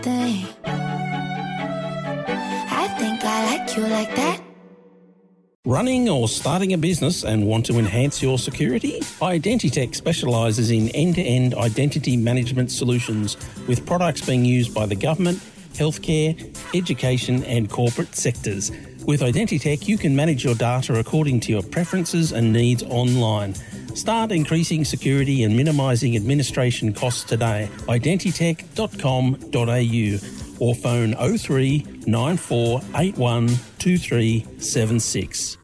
thing. I think I like you like that. Running or starting a business and want to enhance your security? Identitech specialises in end-to-end identity management solutions with products being used by the government, healthcare, education and corporate sectors. With Identitech, you can manage your data according to your preferences and needs online. Start increasing security and minimising administration costs today. Identitech.com.au or phone 03 9481 2376.